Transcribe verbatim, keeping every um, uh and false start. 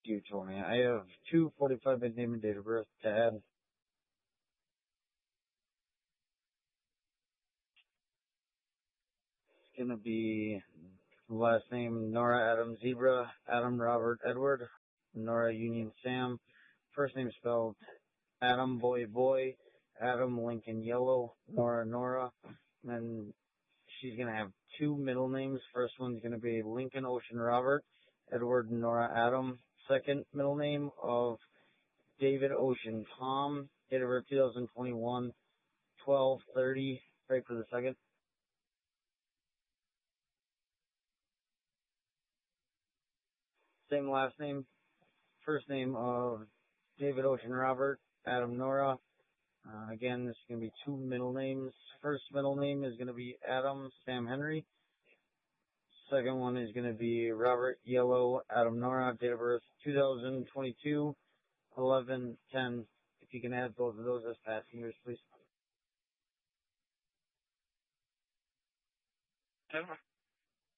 You told me. I have two forty-five mid name and date of birth to add. It's gonna be last name Nora Adam Zebra, Adam Robert Edward, Nora Union Sam. First name spelled Adam Boy Boy, Adam Lincoln Yellow, Nora Nora. And then she's gonna have two middle names. First one's gonna be Lincoln Ocean Robert, Edward Nora Adam. Second middle name of David Ocean Tom, date of birth two thousand twenty-one, twelve thirty, right for the second. Same last name. First name of David Ocean Robert, Adam Nora. Uh, again, this is going to be two middle names. First middle name is going to be Adam Sam Henry. Second one is going to be Robert Yellow, Adam Nora, date of birth two thousand twenty-two, eleven ten. If you can add both of those as passengers, please.